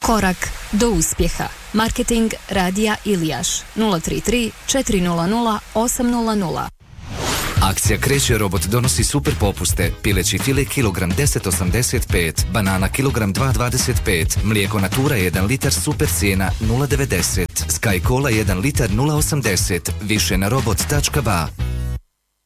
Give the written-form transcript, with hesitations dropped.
Korak do uspjeha. Marketing Radija Ilijaš 033 400 800. Akcija Kreće robot donosi super popuste. Pileći file kilogram 10,85, banana kilogram 2,25, mlijeko Natura 1 litar super cijena 0,90, Sky Cola 1 litar 0,80, više na robot.ba.